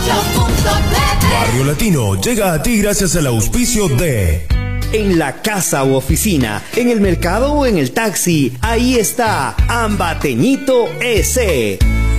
Barrio Latino llega a ti gracias al auspicio de... En la casa u oficina, en el mercado o en el taxi, ahí está Ambateñito S.